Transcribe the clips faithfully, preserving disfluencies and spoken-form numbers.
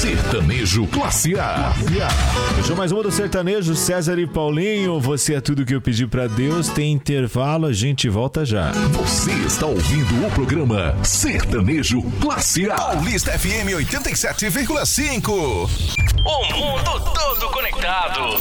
Sertanejo Classe A. Fechou mais uma do Sertanejo, César e Paulinho. Você é tudo que eu pedi pra Deus. Tem intervalo, a gente volta já. Você está ouvindo o programa Sertanejo Classe A. Paulista F M oitenta e sete vírgula cinco. O mundo todo conectado.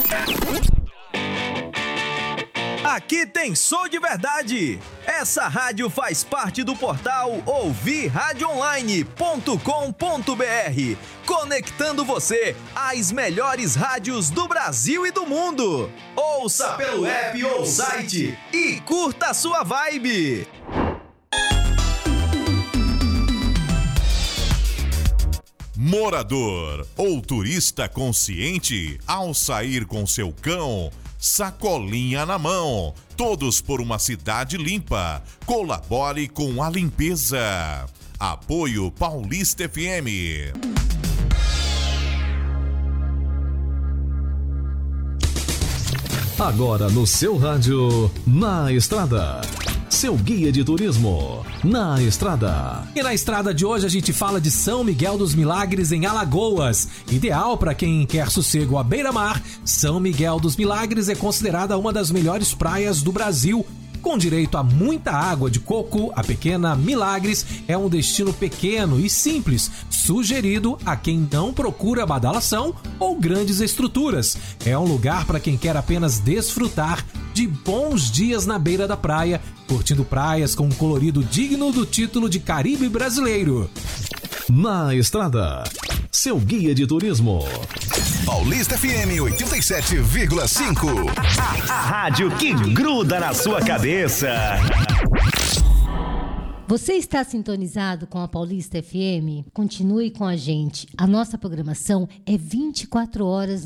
Aqui tem som de verdade. Essa rádio faz parte do portal ouvir rádio online ponto com ponto br, conectando você às melhores rádios do Brasil e do mundo. Ouça pelo app ou site e curta a sua vibe. Morador ou turista consciente, ao sair com seu cão, sacolinha na mão, todos por uma cidade limpa. Colabore com a limpeza. Apoio Paulista F M. Agora no seu rádio, Na Estrada. Seu guia de turismo, Na Estrada. E na estrada de hoje a gente fala de São Miguel dos Milagres, em Alagoas. Ideal para quem quer sossego à beira-mar, São Miguel dos Milagres é considerada uma das melhores praias do Brasil. Com direito a muita água de coco, a pequena Milagres é um destino pequeno e simples, sugerido a quem não procura badalação ou grandes estruturas. É um lugar para quem quer apenas desfrutar de bons dias na beira da praia, curtindo praias com um colorido digno do título de Caribe brasileiro. Na Estrada, seu guia de turismo. Paulista F M oitenta e sete vírgula cinco. A rádio que gruda na sua cabeça. Você está sintonizado com a Paulista F M? Continue com a gente. A nossa programação é vinte e quatro horas